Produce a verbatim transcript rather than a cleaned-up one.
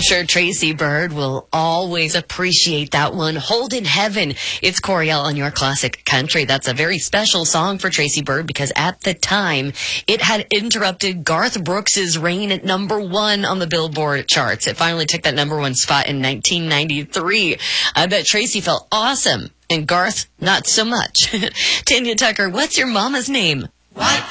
sure Tracy Byrd will always appreciate that one. Hold in Heaven. It's Coriel on your classic country. That's a very special song for Tracy Byrd because at the time it had interrupted Garth Brooks's reign at number one on the Billboard charts. It finally took that number one spot in nineteen ninety-three. I bet Tracy felt awesome and Garth not so much. Tanya Tucker, what's your mama's name? What?